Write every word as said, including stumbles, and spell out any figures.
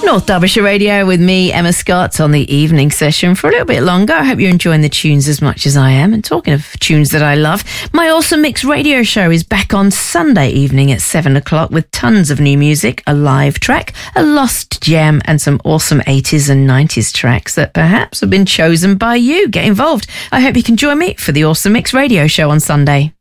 North Derbyshire Radio with me, Emma Scott, on the evening session for a little bit longer. I hope you're enjoying the tunes as much as I am. And talking of tunes that I love, my Awesome Mix radio show is back on Sunday evening at seven o'clock with tons of new music, a live track, a lost gem, and some awesome eighties and nineties tracks that perhaps have been chosen by you. Get involved. I hope you can join me for the Awesome Mix radio show on Sunday.